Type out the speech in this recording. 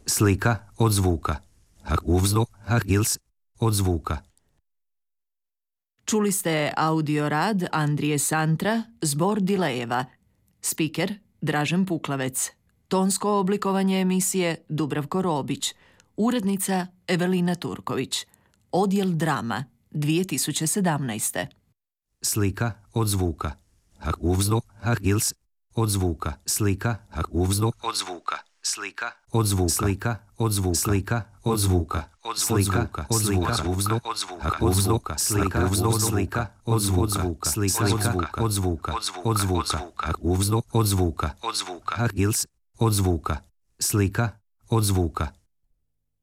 Slika od zvuka. Uvzdo, gils od zvuka. Čuli ste audio rad Andrije Santra, zbor dilejeva. Spiker Dražen Puklavec. Tonsko oblikovanje emisije Dubravko Robić. Urednica Evelina Turković. Odjel drama 2017. Slika od zvuka. Uvzdo, gils od zvuka. Slika, uvzdo od zvuka. Slika od zvuka. Slika od zvuka. Slika od zvuka. Slika od zvuka. Uvzdo od zvuka. Uvzdo slika od slika od zvuka. Slika od zvuka. Od zvuka. Uvzdo od zvuka. Od zvuka. Gils od zvuka. Slika od zvuka.